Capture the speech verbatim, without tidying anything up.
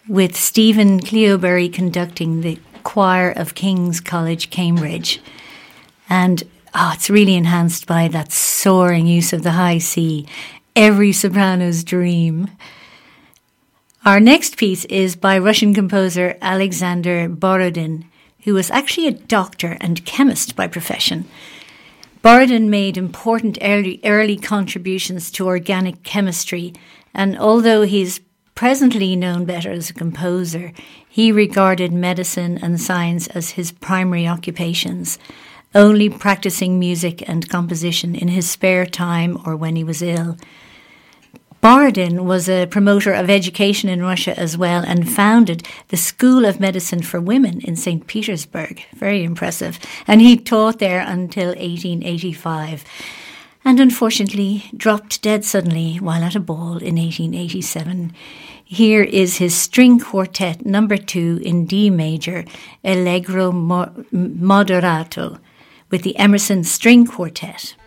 with Stephen Cleobury conducting the choir of King's College, Cambridge. And oh, it's really enhanced by that soaring use of the high C, every soprano's dream. Our next piece is by Russian composer Alexander Borodin, who was actually a doctor and chemist by profession. Borodin made important early, early contributions to organic chemistry, and although he's presently known better as a composer, he regarded medicine and science as his primary occupations, only practicing music and composition in his spare time or when he was ill. Borodin was a promoter of education in Russia as well and founded the School of Medicine for Women in Saint Petersburg. Very impressive. And he taught there until eighteen eighty-five and unfortunately dropped dead suddenly while at a ball in eighteen eighty-seven. Here is his string quartet number two in D major, Allegro Moderato, with the Emerson String Quartet.